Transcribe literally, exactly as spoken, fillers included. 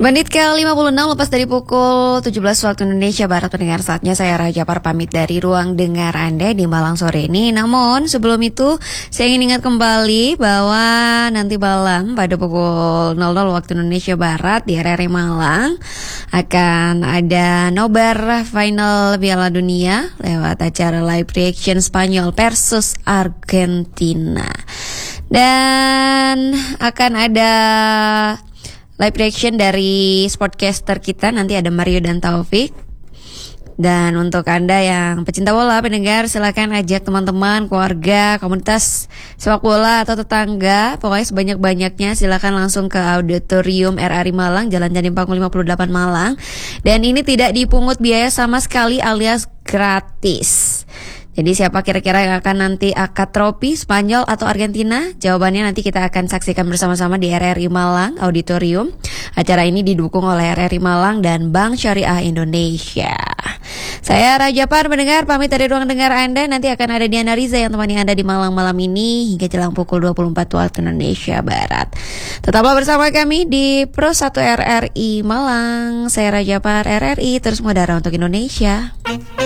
Menit ke lima puluh enam lepas dari pukul tujuh belas waktu Indonesia Barat. Pendengar, saatnya saya Raja Par pamit dari ruang dengar Anda di Malang sore ini. Namun sebelum itu saya ingin ingat kembali bahwa nanti malam pada pukul nol nol waktu Indonesia Barat di R R I Malang akan ada nobar final Piala Dunia lewat acara live reaction Spanyol versus Argentina. Dan akan ada live reaction dari sportcaster kita, nanti ada Mario dan Taufik. Dan untuk Anda yang pecinta bola, pendengar, silakan ajak teman-teman, keluarga, komunitas sepak bola atau tetangga, pokoknya sebanyak-banyaknya silakan langsung ke Auditorium R R I Malang, Jalan Jandim Panggung lima puluh delapan Malang. Dan ini tidak dipungut biaya sama sekali alias gratis. Jadi siapa kira-kira yang akan nanti angkat trofi, Spanyol atau Argentina? Jawabannya nanti kita akan saksikan bersama-sama di R R I Malang Auditorium. Acara ini didukung oleh R R I Malang dan Bank Syariah Indonesia. Saya Raja Par, mendengar pamit dari ruang dengar Anda. Nanti akan ada Diana Riza yang temani Anda di Malang malam ini hingga jelang pukul dua puluh empat waktu Indonesia Barat. Tetaplah bersama kami di Pro satu R R I Malang. Saya Raja Par, R R I terus mengudara untuk Indonesia.